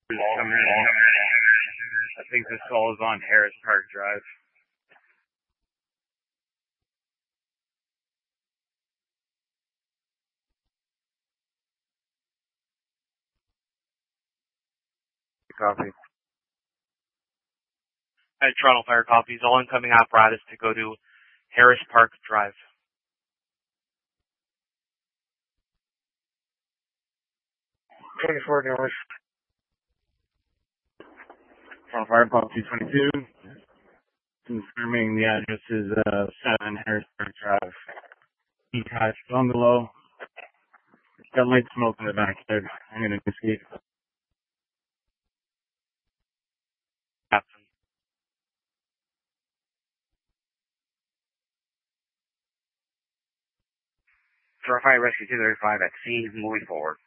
I think this call is on Harris Park Drive. Copy. At Toronto Fire copies, all incoming apparatus to go to Harris Park Drive. 24 North. Toronto Fire Pop 222. Confirming the address is 7 Harris Park Drive. Detached bungalow. Got light smoke in the backyard. I'm gonna escape. Captain. Toronto Fire Rescue 235 at scene, moving forward.